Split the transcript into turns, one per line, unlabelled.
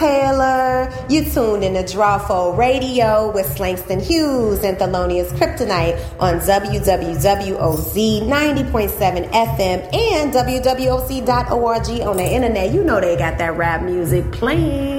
Taylor. You tuned in to Drawful Radio with Slangston Hughes and Thelonious Kryptonite on WWWOZ 90.7 FM and WWOC.org on the internet. You know they got that rap music playing.